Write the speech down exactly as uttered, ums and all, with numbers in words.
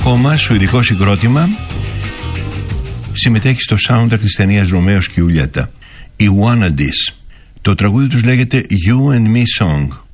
ακόμα σουηδικό συγκρότημα, συμμετέχει στο soundtrack της ταινίας Ρωμαίος και Ιουλιέτα, οι Wannadies. Το τραγούδι τους λέγεται You and Me Song.